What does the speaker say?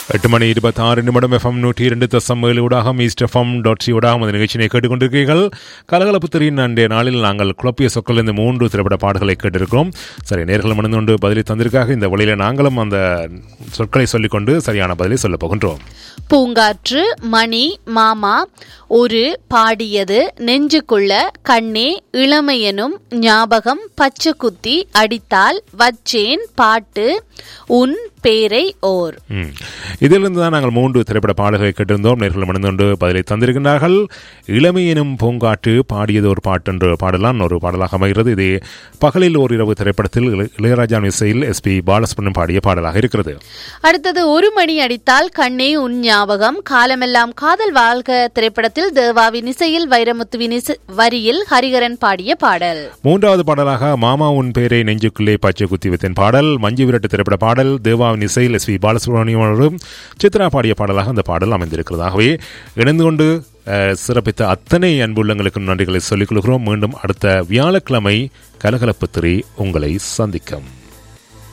8:26 FM 102.7 ஊடாக eastfm.c ஊடாக அந்த நிகழ்ச்சியை கேட்டுக்கொண்டிருக்கிறீர்கள். கலகலப்பு திரியின் அன்றைய நாளில் நாங்கள் குழப்பிய சொற்களிலிருந்து 3 திரைப்பட பாடல்களை கேட்டிருக்கிறோம். சரி, நேர்கள் மணிந்து கொண்டு பதிலை தந்திருக்காக இந்த வழியில் நாங்களும் அந்த சொற்களை சொல்லிக்கொண்டு சரியான பதிலை சொல்ல போகின்றோம். பூங்காற்று, மணி, மாமா, ஒரு, பாடியது, நெஞ்சுக்குள்ள, கண்ணே, இளமையனும், ஞாபகம், பச்சை குத்தி, அடித்தால், வச்சேன், பாட்டு, உன் பேரை ஓர். இதிலிருந்து தான் நாங்கள் 3 திரைப்பட பாடல்களை கேட்டிருந்தோம். நேர்கள் மணிந்து பதிலை தந்திருக்கின்றார்கள். இளமையனும் பூங்காற்று, பாடியது ஒரு பாட்டு என்ற பாடலாம் ஒரு பாடலாக அமைகிறது. இது பகலில் ஓர் இரவு திரைப்படத்தில் இளையராஜா இசையில் SP பாலசுப்ரமணியம் பாடிய பாடலாக இருக்கிறது. அடுத்தது ஒரு மணி அடித்தால், கண்ணே உன் ஞாபகம், காலமெல்லாம் காதல் வாழ்க திரைப்படத்தில் தேவாவின் இசையில் வைரமுத்துவின் வரியில் ஹரிகரன் பாடிய பாடல். 3வது பாடலாக மாமா உன் பேரை நெஞ்சுக்குள்ளே பச்சை குத்தி வைத்தேன் பாடல், மஞ்சு விரட்டு திரைப்பட பாடல், தேவாவின் இசையில் SP பாலசுப்ரமணியம் சித்ரா பாடிய பாடலாக அந்த பாடல் அமைந்திருக்கிறது. ஆகவே இணைந்து கொண்டு சிறப்பித்த அத்தனை அன்புள்ளங்களுக்கும் நன்றிகளை சொல்லிக் கொள்கிறோம். மீண்டும் அடுத்த வியாழக்கிழமை கலகலப்பு திரை உங்களை சந்திக்கும்.